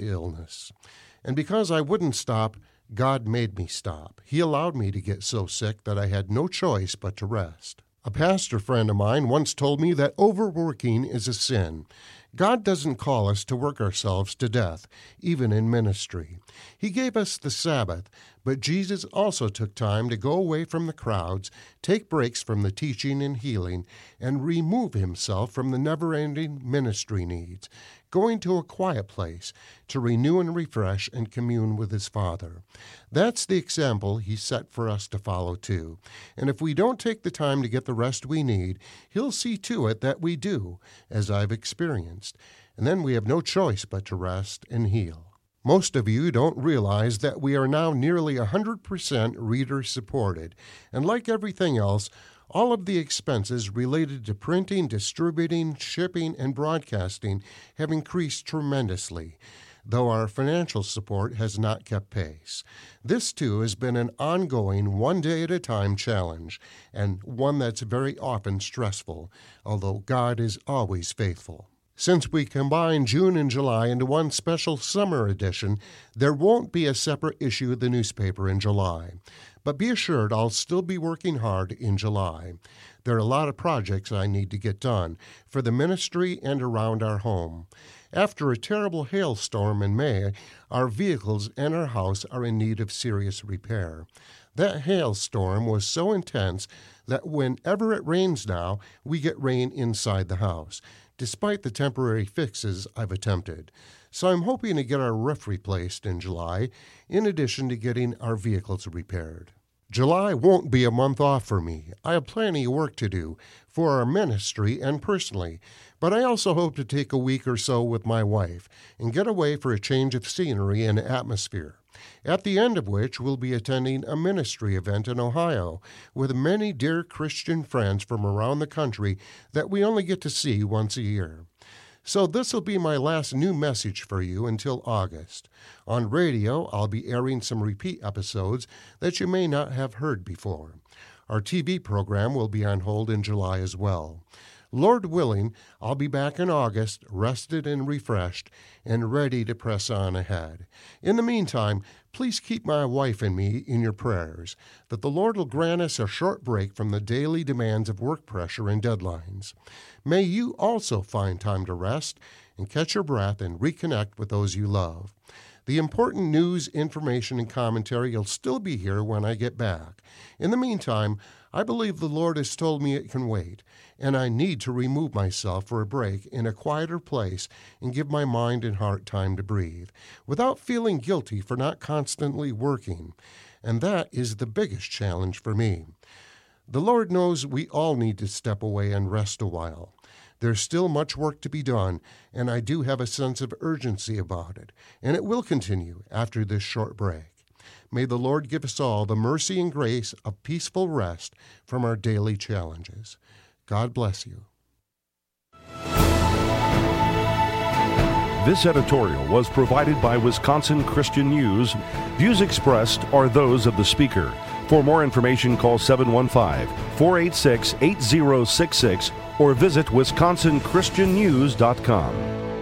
illness. And because I wouldn't stop, God made me stop. He allowed me to get so sick that I had no choice but to rest. A pastor friend of mine once told me that overworking is a sin. God doesn't call us to work ourselves to death, even in ministry. He gave us the Sabbath, but Jesus also took time to go away from the crowds, take breaks from the teaching and healing, and remove himself from the never-ending ministry needs, going to a quiet place to renew and refresh and commune with his Father. That's the example he set for us to follow too. And if we don't take the time to get the rest we need, he'll see to it that we do, as I've experienced. And then we have no choice but to rest and heal. Most of you don't realize that we are now nearly 100% reader-supported, and like everything else, all of the expenses related to printing, distributing, shipping, and broadcasting have increased tremendously, though our financial support has not kept pace. This, too, has been an ongoing, one-day-at-a-time challenge, and one that's very often stressful, although God is always faithful. Since we combine June and July into one special summer edition, there won't be a separate issue of the newspaper in July. But be assured I'll still be working hard in July. There are a lot of projects I need to get done for the ministry and around our home. After a terrible hailstorm in May, our vehicles and our house are in need of serious repair. That hailstorm was so intense that whenever it rains now, we get rain inside the house, despite the temporary fixes I've attempted. So I'm hoping to get our roof replaced in July, in addition to getting our vehicles repaired. July won't be a month off for me. I have plenty of work to do for our ministry and personally, but I also hope to take a week or so with my wife and get away for a change of scenery and atmosphere, at the end of which we'll be attending a ministry event in Ohio with many dear Christian friends from around the country that we only get to see once a year. So this will be my last new message for you until August. On radio, I'll be airing some repeat episodes that you may not have heard before. Our TV program will be on hold in July as well. Lord willing, I'll be back in August, rested and refreshed, and ready to press on ahead. In the meantime, please keep my wife and me in your prayers, that the Lord will grant us a short break from the daily demands of work pressure and deadlines. May you also find time to rest and catch your breath and reconnect with those you love. The important news, information, and commentary will still be here when I get back. In the meantime, I believe the Lord has told me it can wait, and I need to remove myself for a break in a quieter place and give my mind and heart time to breathe, without feeling guilty for not constantly working. And that is the biggest challenge for me. The Lord knows we all need to step away and rest a while. There's still much work to be done, and I do have a sense of urgency about it, and it will continue after this short break. May the Lord give us all the mercy and grace of peaceful rest from our daily challenges. God bless you. This editorial was provided by Wisconsin Christian News. Views expressed are those of the speaker. For more information, call 715-486-8066 or visit wisconsinchristiannews.com.